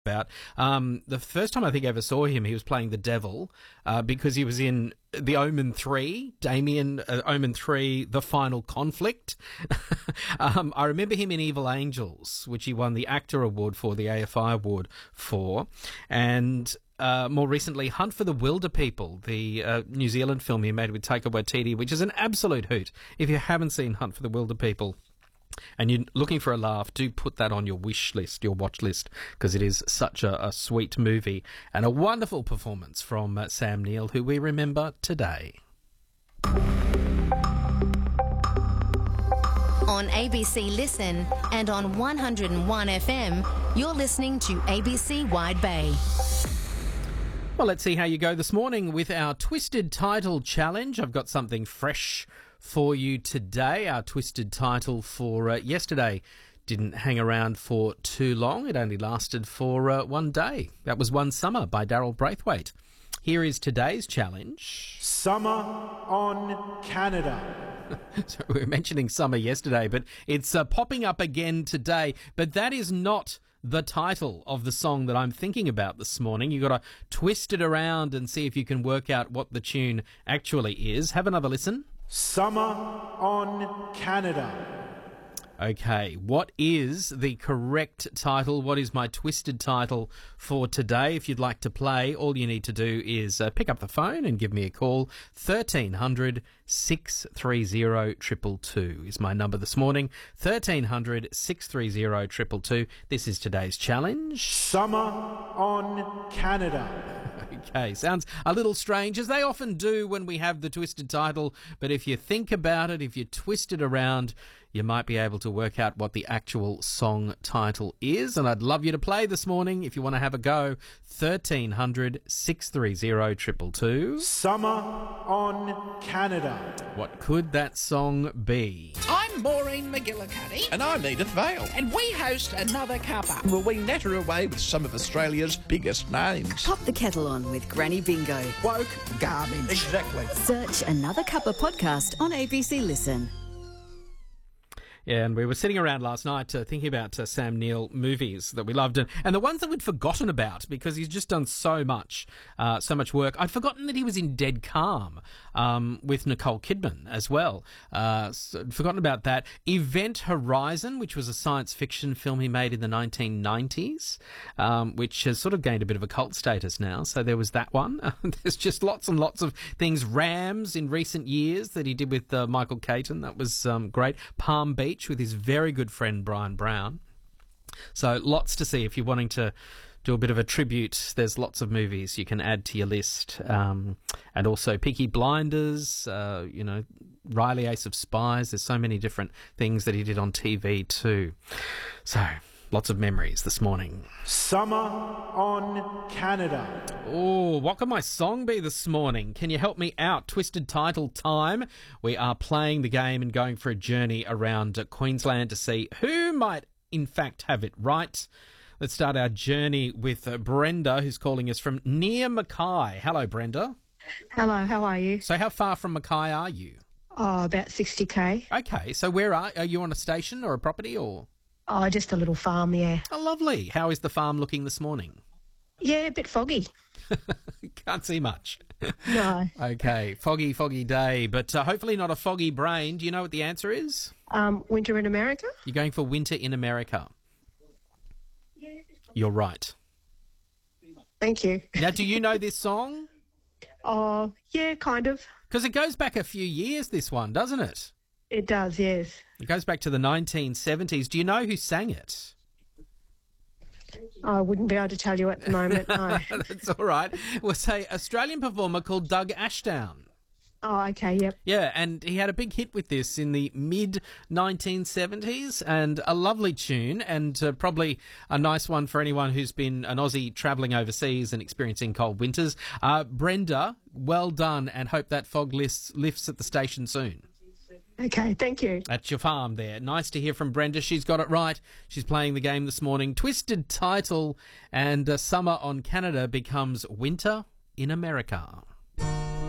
about. The first time I think I ever saw him, he was playing the devil because he was in The Omen 3, Damien, Omen 3, The Final Conflict. I remember him in Evil Angels, which he won the Actor Award for, the AFI Award for, and more recently, Hunt for the Wilder People, the New Zealand film he made with Taika Waititi, which is an absolute hoot. If you haven't seen Hunt for the Wilder People, and you're looking for a laugh, do put that on your wish list, your watch list, because it is such a sweet movie and a wonderful performance from Sam Neill, who we remember today. On ABC Listen and on 101 FM, you're listening to ABC Wide Bay. Well, let's see how you go this morning with our Twisted Title Challenge. I've got something fresh for you today. Our Twisted Title for yesterday didn't hang around for too long. It only lasted for one day. That was One Summer by Daryl Braithwaite. Here is today's challenge. Summer on Canada. So we were mentioning summer yesterday, but it's popping up again today. But that is not the title of the song that I'm thinking about this morning. You've got to twist it around and see if you can work out what the tune actually is. Have another listen. Summer on Canada. Okay, what is the correct title? What is my twisted title for today? If you'd like to play, all you need to do is pick up the phone and give me a call. 1300 630 222 is my number this morning. 1300 630 222. This is today's challenge. Summer on Canada. Okay, sounds a little strange, as they often do when we have the twisted title, but if you think about it, if you twist it around, you might be able to work out what the actual song title is. And I'd love you to play this morning if you want to have a go. 1300 630 222. Summer on Canada. What could that song be? I'm Maureen McGillicuddy. And I'm Edith Vale. And we host Another Cuppa. Will we natter away with some of Australia's biggest names? Pop the kettle on with Granny Bingo. Woke garbage. Exactly. Search Another Cuppa podcast on ABC Listen. Yeah, and we were sitting around last night thinking about Sam Neill movies that we loved, and the ones that we'd forgotten about because he's just done so much work. I'd forgotten that he was in Dead Calm with Nicole Kidman as well. So I'd forgotten about that. Event Horizon, which was a science fiction film he made in the 1990s, which has sort of gained a bit of a cult status now. So there was that one. There's just lots and lots of things. Rams in recent years that he did with Michael Keaton. That was great. Palm Beach with his very good friend Brian Brown. So lots to see if you're wanting to do a bit of a tribute. There's lots of movies you can add to your list, and also Peaky Blinders, Riley Ace of Spies. There's so many different things that he did on TV too. So lots of memories this morning. Summer on Canada. Oh, what could my song be this morning? Can you help me out? Twisted Title time. We are playing the game and going for a journey around Queensland to see who might, in fact, have it right. Let's start our journey with Brenda, who's calling us from near Mackay. Hello, Brenda. Hello, how are you? So how far from Mackay are you? Oh, about 60k. Okay, so where are you on a station or a property or? Oh, just a little farm, yeah. Oh, lovely. How is the farm looking this morning? Yeah, a bit foggy. Can't see much. No. Okay, foggy day, but hopefully not a foggy brain. Do you know what the answer is? Winter in America? You're going for Winter in America. You're right. Thank you. Now, do you know this song? Oh, yeah, kind of. Because it goes back a few years, this one, doesn't it? It does, yes. It goes back to the 1970s. Do you know who sang it? I wouldn't be able to tell you at the moment, no. That's all right. We'll say Australian performer called Doug Ashdown. Oh, okay, yep. Yeah, and he had a big hit with this in the mid-1970s, and a lovely tune, and probably a nice one for anyone who's been an Aussie travelling overseas and experiencing cold winters. Brenda, well done, and hope that fog lifts at the station soon. Okay, thank you. At your farm there. Nice to hear from Brenda. She's got it right. She's playing the game this morning. Twisted Title, and Summer on Canada becomes Winter in America.